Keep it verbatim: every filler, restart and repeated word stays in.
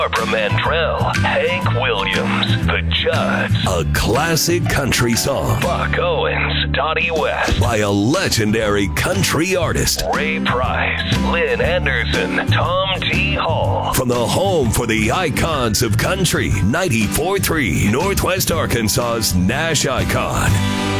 Barbara Mandrell, Hank Williams, The Judds, a classic country song, Buck Owens, Dottie West, by a legendary country artist, Ray Price, Lynn Anderson, Tom T. Hall, from the home for the icons of country, ninety-four point three, Northwest Arkansas's Nash Icon.